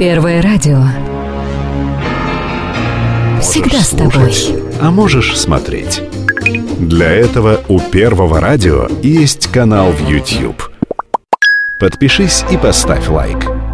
Первое радио. Всегда с тобой. А можешь смотреть. Для этого у Первого радио есть канал в YouTube. Подпишись и поставь лайк.